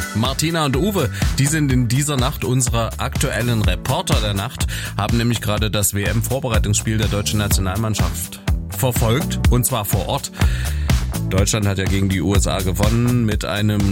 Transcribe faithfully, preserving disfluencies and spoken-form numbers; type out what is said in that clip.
Martina und Uwe, die sind in dieser Nacht unsere aktuellen Reporter der Nacht, haben nämlich gerade das W M-Vorbereitungsspiel der deutschen Nationalmannschaft verfolgt, und zwar vor Ort. Deutschland hat ja gegen die U S A gewonnen mit einem